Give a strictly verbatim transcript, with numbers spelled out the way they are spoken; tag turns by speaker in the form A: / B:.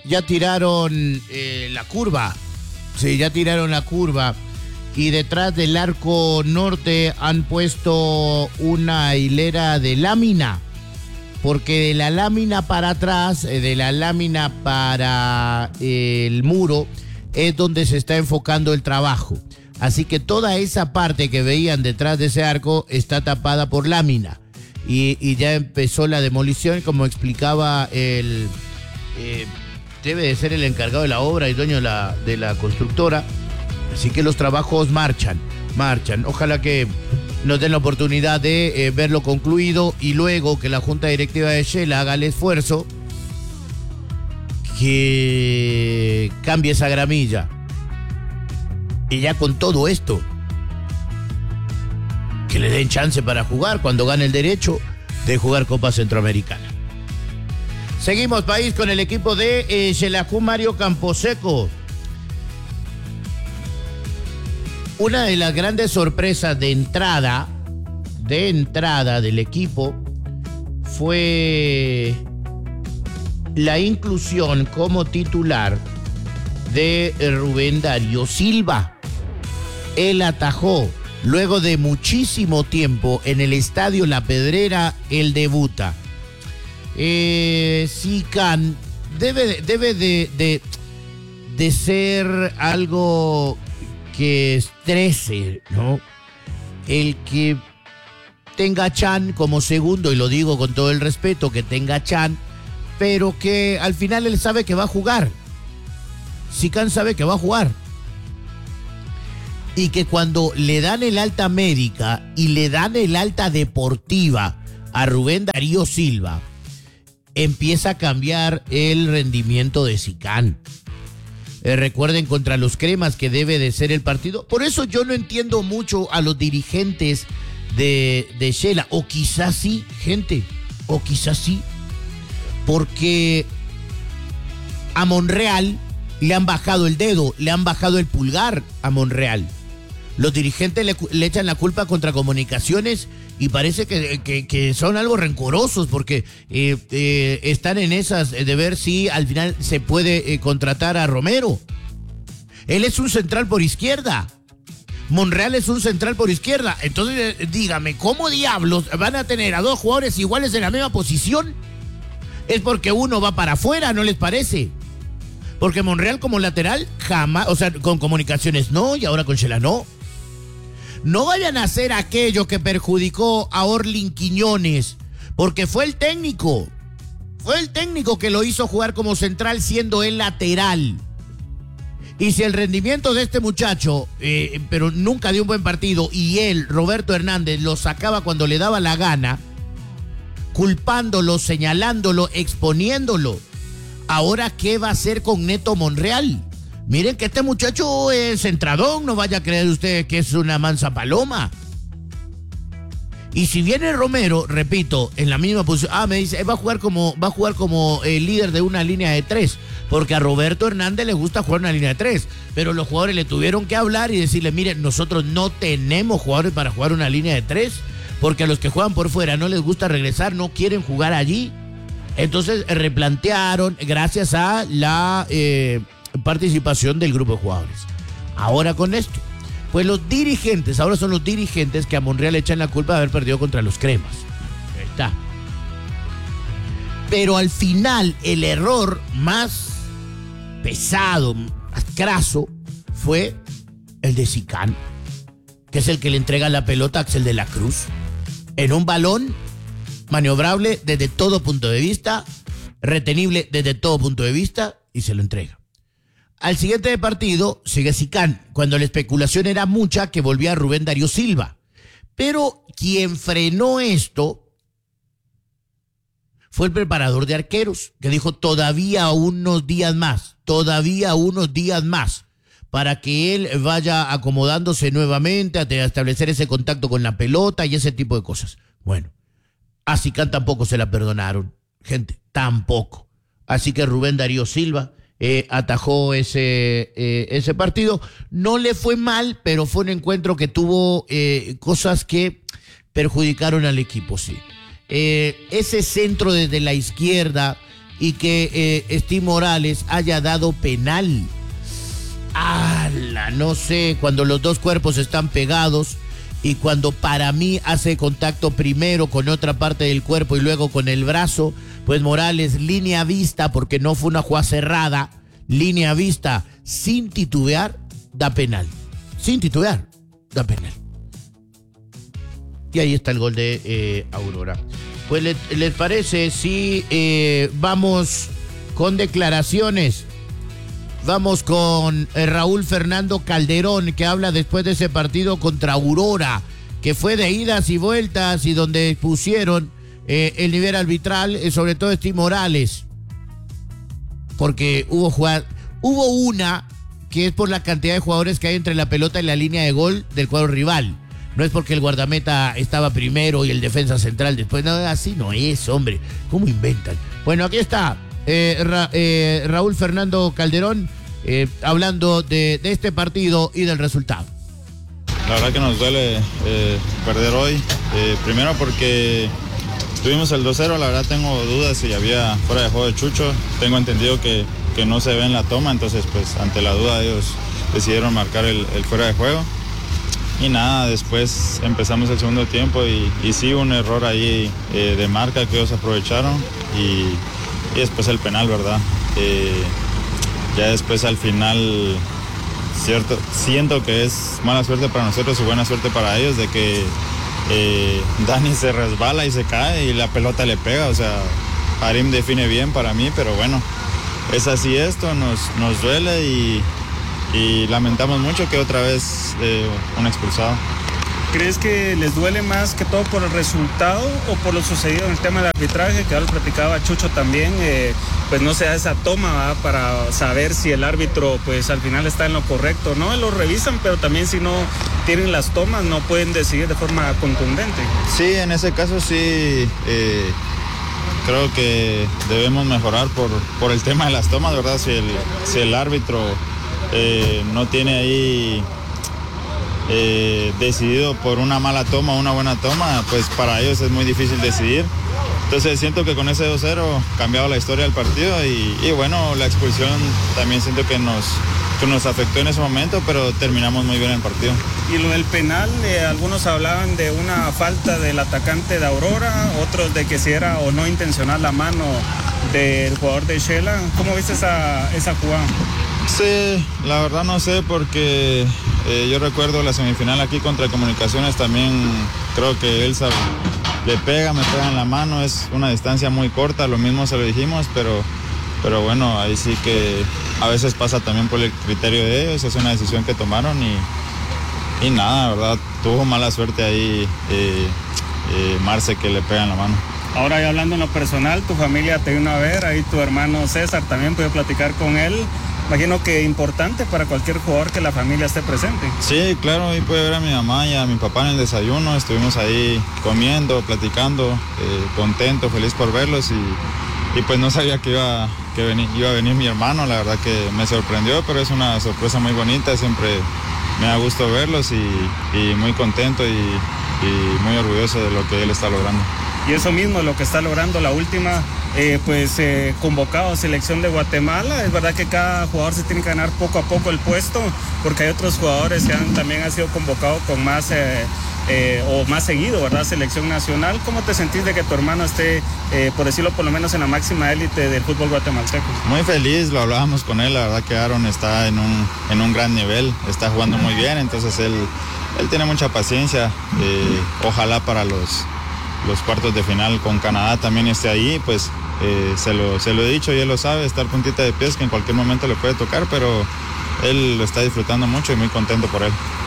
A: ya tiraron eh, la curva. Sí, ya tiraron la curva. Y detrás del arco norte han puesto una hilera de lámina. Porque de la lámina para atrás, de la lámina para el muro, es donde se está enfocando el trabajo. Así que toda esa parte que veían detrás de ese arco está tapada por lámina. Y, y ya empezó la demolición, como explicaba el... Eh, debe de ser el encargado de la obra y dueño de la, de la constructora. Así que los trabajos marchan, marchan. Ojalá que nos den la oportunidad de eh, verlo concluido y luego que la Junta Directiva de Shela haga el esfuerzo que cambie esa gramilla. Y ya con todo esto, que le den chance para jugar cuando gane el derecho de jugar Copa Centroamericana. Seguimos, país, con el equipo de eh, Xelajú Mario Camposeco. Una de las grandes sorpresas de entrada, de entrada del equipo, fue la inclusión como titular de Rubén Darío Silva. Él atajó, luego de muchísimo tiempo, en el Estadio La Pedrera, él debuta. Eh, Sican debe, debe de, de, de ser algo que estrese, ¿no? El que tenga a Chan como segundo, y lo digo con todo el respeto, que tenga a Chan, pero que al final él sabe que va a jugar. Sican sabe que va a jugar. Y que cuando le dan el alta médica y le dan el alta deportiva a Rubén Darío Silva, empieza a cambiar el rendimiento de Sican. Eh, recuerden contra los Cremas que debe de ser el partido. Por eso yo no entiendo mucho a los dirigentes de, de Shela. O quizás sí, gente. O quizás sí. Porque a Monreal le han bajado el dedo, le han bajado el pulgar a Monreal. Los dirigentes le, le echan la culpa contra Comunicaciones y parece que, que, que son algo rencorosos porque eh, eh, están en esas de ver si al final se puede eh, contratar a Romero. Él es un central por izquierda. Monreal es un central por izquierda. Entonces, eh, dígame, ¿cómo diablos van a tener a dos jugadores iguales en la misma posición? Es porque uno va para afuera, ¿no les parece? Porque Monreal como lateral jamás, o sea, con Comunicaciones no, y ahora con Shela no. No vayan a hacer aquello que perjudicó a Orlin Quiñones, porque fue el técnico, fue el técnico que lo hizo jugar como central siendo el lateral. Y si el rendimiento de este muchacho, eh, pero nunca dio un buen partido, y él, Roberto Hernández, lo sacaba cuando le daba la gana, culpándolo, señalándolo, exponiéndolo, ¿ahora qué va a hacer con Neto Monreal? Miren que este muchacho es centradón, no vaya a creer usted que es una mansa paloma. Y si viene Romero, repito, en la misma posición, ah, me dice, va a jugar como, va a jugar como el líder de una línea de tres, porque a Roberto Hernández le gusta jugar una línea de tres, pero los jugadores le tuvieron que hablar y decirle, miren, nosotros no tenemos jugadores para jugar una línea de tres, porque a los que juegan por fuera no les gusta regresar, no quieren jugar allí. Entonces replantearon gracias a la eh, participación del grupo de jugadores. Ahora con esto, pues los dirigentes, ahora son los dirigentes que a Monreal le echan la culpa de haber perdido contra los Cremas. Ahí está. Pero al final el error más pesado, más craso, fue el de Sican, que es el que le entrega la pelota a Axel de la Cruz en un balón maniobrable desde todo punto de vista, retenible desde todo punto de vista, y se lo entrega. Al siguiente partido sigue Sican, cuando la especulación era mucha que volvía Rubén Darío Silva. Pero quien frenó esto fue el preparador de arqueros, que dijo todavía unos días más, todavía unos días más, para que él vaya acomodándose nuevamente, a establecer ese contacto con la pelota y ese tipo de cosas. Bueno, a Sican tampoco se la perdonaron, gente, tampoco. Así que Rubén Darío Silva eh, atajó ese, eh, ese partido. No le fue mal, pero fue un encuentro que tuvo eh, cosas que perjudicaron al equipo, sí. Eh, ese centro desde la izquierda y que eh, Steve Morales haya dado penal. ¡Hala! No sé, cuando los dos cuerpos están pegados y cuando para mí hace contacto primero con otra parte del cuerpo y luego con el brazo, pues Morales, línea vista, porque no fue una jugada cerrada, línea vista, sin titubear, da penal. Sin titubear, da penal. Y ahí está el gol de eh, Aurora. Pues les, les parece si eh, vamos con declaraciones. Vamos con eh, Raúl Fernando Calderón, que habla después de ese partido contra Aurora, que fue de idas y vueltas y donde pusieron eh, el nivel arbitral, eh, sobre todo Steve Morales. Porque hubo jugada, hubo una que es por la cantidad de jugadores que hay entre la pelota y la línea de gol del cuadro rival. No es porque el guardameta estaba primero y el defensa central después. No, así no es, hombre. ¿Cómo inventan? Bueno, aquí está eh, Ra, eh, Raúl Fernando Calderón eh, hablando de, de este partido y del resultado.
B: La verdad que nos duele eh, perder hoy. Eh, primero porque tuvimos el dos cero. La verdad tengo dudas si había fuera de juego de Chucho. Tengo entendido que, que no se ve en la toma. Entonces, pues, ante la duda ellos decidieron marcar el, el fuera de juego. Y nada, después empezamos el segundo tiempo y, y sí, un error ahí eh, de marca que ellos aprovecharon y, y después el penal, ¿verdad? Eh, ya después al final, cierto, siento que es mala suerte para nosotros y buena suerte para ellos de que eh, Dani se resbala y se cae y la pelota le pega, o sea, Harim define bien para mí, pero bueno, es así esto, nos, nos duele y... y lamentamos mucho que otra vez eh, un expulsado.
C: ¿Crees que les duele más que todo por el resultado o por lo sucedido en el tema del arbitraje? Que ahora lo platicaba Chucho también, eh, pues no se da esa toma, ¿verdad? Para saber si el árbitro pues al final está en lo correcto, ¿no? Lo revisan, pero también si no tienen las tomas no pueden decidir de forma contundente.
B: Sí, en ese caso sí, eh, creo que debemos mejorar por, por el tema de las tomas, ¿verdad? Si el, si el árbitro Eh, no tiene ahí eh, decidido por una mala toma o una buena toma, pues para ellos es muy difícil decidir. Entonces siento que con ese dos cero cambiaba la historia del partido y, y bueno, la expulsión también siento que nos, que nos afectó en ese momento, pero terminamos muy bien el partido.
C: Y lo del penal, eh, algunos hablaban de una falta del atacante de Aurora, otros de que si era o no intencional la mano del jugador de Shela. ¿Cómo viste esa, esa jugada?
B: Sí, la verdad no sé porque eh, yo recuerdo la semifinal aquí contra Comunicaciones también, creo que Elsa le pega, me pega en la mano, es una distancia muy corta, lo mismo se lo dijimos, pero, pero bueno, ahí sí que a veces pasa también por el criterio de ellos, es una decisión que tomaron y, y nada, la verdad, tuvo mala suerte ahí eh, eh, Marce que le pega en la mano.
C: Ahora ya hablando en lo personal, tu familia te vino a ver, ahí tu hermano César también pude platicar con él. Imagino que importante para cualquier jugador que la familia esté presente.
B: Sí, claro, ahí pude ver a mi mamá y a mi papá en el desayuno, estuvimos ahí comiendo, platicando, eh, contento, feliz por verlos y, y pues no sabía que iba, que venir, iba a venir mi hermano, la verdad que me sorprendió, pero es una sorpresa muy bonita, siempre me da gusto verlos y, y muy contento y, y muy orgulloso de lo que él está logrando.
C: Y eso mismo, lo que está logrando la última, eh, pues eh, convocado a selección de Guatemala. Es verdad que cada jugador se tiene que ganar poco a poco el puesto, porque hay otros jugadores que han, también han sido convocados con más eh, eh, o más seguido, ¿verdad? Selección nacional. ¿Cómo te sentís de que tu hermano esté, eh, por decirlo por lo menos, en la máxima élite del fútbol guatemalteco?
B: Muy feliz, lo hablábamos con él, la verdad que Aaron está en un, en un gran nivel, está jugando muy bien, entonces él, él tiene mucha paciencia, eh, ojalá para los... los cuartos de final con Canadá también esté ahí, pues eh, se, lo, se lo he dicho y él lo sabe, estar puntita de pies que en cualquier momento le puede tocar, pero él lo está disfrutando mucho y muy contento por él.